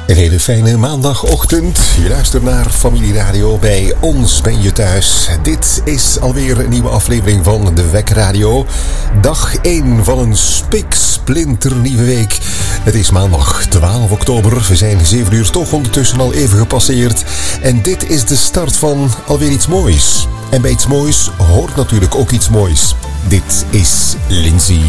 Een hele fijne maandagochtend. Je luistert naar Familie Radio. Bij ons ben je thuis. Dit is alweer een nieuwe aflevering van de Wek Radio. Dag 1 van een spiksplinternieuwe week. Het is maandag 12 oktober. We zijn 7 uur toch ondertussen al even gepasseerd. En dit is de start van alweer iets moois. En bij iets moois hoort natuurlijk ook iets moois. Dit is Lindsay